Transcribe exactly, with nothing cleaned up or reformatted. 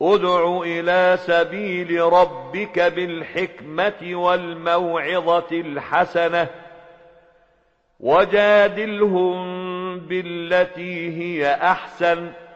ادع إلى سبيل ربك بالحكمة والموعظة الحسنة وجادلهم بالتي هي أحسن